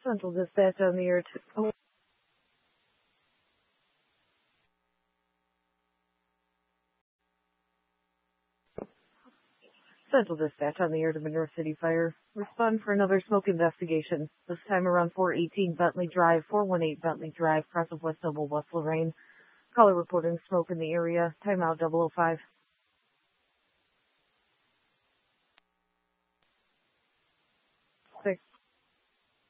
Central Dispatch on the air. Central Dispatch on the air to Monroe City Fire. Respond for another smoke investigation. This time around 418 Bentley Drive, 418 Bentley Drive, cross of West Noble, West Lorraine. Caller reporting smoke in the area. Timeout 005.